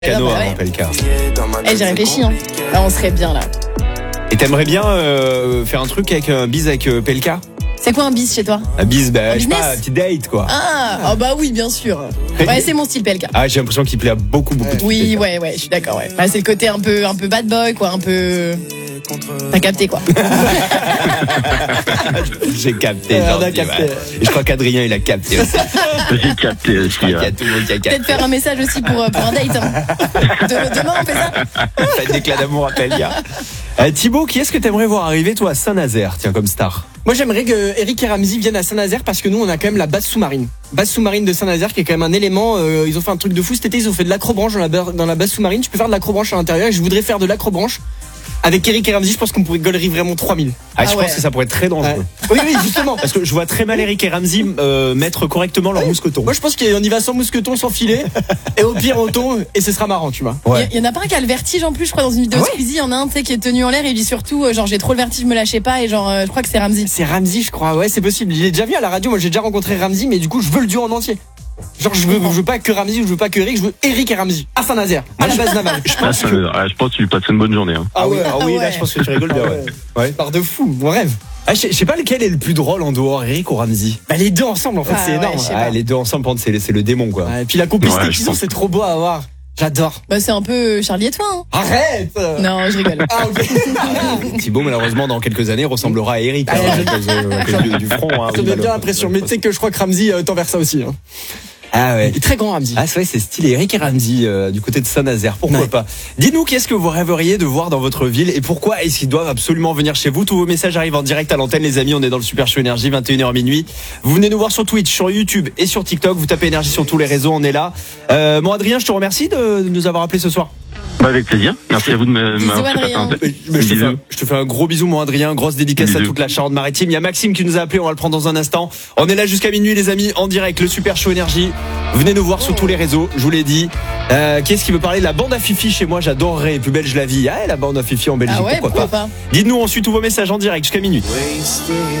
Cano bah ouais. avant Pelka. J'ai réfléchi, hein. Là, on serait bien, là. Et t'aimerais bien faire un truc avec un bise avec Pelka? C'est quoi un bis chez toi? Un bise, bah, je sais business pas, un petit date, quoi. Ah, bah oui, bien sûr. Ouais, c'est mon style Pelka. Ah, j'ai l'impression qu'il plaît à beaucoup de Oui, filles, ouais, je suis d'accord, ouais. Bah, c'est le côté un peu bad boy, quoi, un peu. T'as capté, quoi. J'ai capté, on a gentil, capté. ouais. Et je crois qu'Adrien, il a capté aussi. J'ai capté aussi. Je crois qu'il y a tout le monde qui a capté. Peut-être faire un message aussi pour un date, hein. Demain, on fait ça? Faites d'éclat d'amour à Pelka. Thibaut, qui est-ce que t'aimerais voir arriver, toi, à Saint-Nazaire, tiens, comme star? Moi, j'aimerais que Eric et Ramzy viennent à Saint-Nazaire parce que nous, on a quand même la base sous-marine. Base sous-marine de Saint-Nazaire qui est quand même un élément. Ils ont fait un truc de fou cet été. Ils ont fait de l'acrobranche dans la base sous-marine. Tu peux faire de l'acrobranche à l'intérieur. Et je voudrais faire de l'acrobranche avec Eric et Ramzy. Je pense qu'on pourrait gaulerie vraiment 3000. Ah, je ouais. pense que ça pourrait être très dangereux. Oui, justement. Parce que je vois très mal Eric et Ramzy mettre correctement leur mousqueton. Moi, je pense qu'on y va sans mousqueton, sans filet. Et au pire, au thon. Et ce sera marrant, tu vois. Ouais. Il y en a pas un qui a le vertige en plus, je crois, dans une vidéo Ah ouais Squeezie. Il y en a un, tu sais, qui est tenu en l'air et il dit surtout, genre, j'ai trop le vertige, me lâchez pas. Et genre, je crois que c'est Ramzy. C'est Ramzy, je crois. Ouais, c'est possible. Il est déjà vu à la radio. Moi, j'ai déjà rencontré Ramzy, mais du coup, je veux le duo en entier. Genre, je veux pas que Ramzy, je veux pas que Eric, je veux Eric et Ramzy à Saint-Nazaire, à la base navale. Je pense que tu lui passes une bonne journée. Hein. Ah oui, Ah ouais. là, je pense que tu rigoles bien, ouais. Ouais. Par de fou, mon rêve. Ah, je sais pas lequel est le plus drôle en dehors, Eric ou Ramzy. Bah, les deux ensemble, en fait, Ah c'est ouais, énorme. je sais Ah, pas. les deux ensemble, par contre, c'est le démon, quoi. Ouais, et puis la complicité Ouais, je qu'ils ont, pense. c'est trop beau à avoir. J'adore. Bah, c'est un peu Charlie et toi, hein. Arrête. Non, je rigole. Ah, ok. Thibaut, malheureusement, dans quelques années, ressemblera à Eric. Ah, hein, je- à cause du front. Hein, Ça me donne bien l'impression. Mais tu sais que je crois que Ramzy tend vers ça aussi. Hein. Ah ouais. Il est très grand, Ramzy. Ah, c'est vrai, c'est stylé. Eric et Ramzy, du côté de Saint-Nazaire. Pourquoi Ouais. pas? Dites-nous, qu'est-ce que vous rêveriez de voir dans votre ville et pourquoi est-ce qu'ils doivent absolument venir chez vous? Tous vos messages arrivent en direct à l'antenne, les amis. On est dans le Super Show Énergie, 21h minuit. Vous venez nous voir sur Twitch, sur YouTube et sur TikTok. Vous tapez Énergie sur tous les réseaux, on est là. Bon, Adrien, je te remercie de nous avoir appelés ce soir. Bah, avec plaisir. Merci à vous de Bisous, m'avoir fait Adrien. passer un Mais Bisous. je te fais un gros bisou, mon Adrien. Grosse dédicace à Bisous. toute la Charente-Maritime. Il y a Maxime qui nous a appelé. On va le prendre dans un instant. On est là jusqu'à minuit, les amis, en direct. Le Super Show Énergie. Venez nous voir sur tous les réseaux. Je vous l'ai dit. Qui est-ce qui veut parler de la bande à Fifi chez moi? J'adorerais. Plus belge la vie. Ah, la bande à Fifi en Belgique. Ah ouais, pourquoi pas? pourquoi pas? Dites-nous ensuite tous vos messages en direct jusqu'à minuit.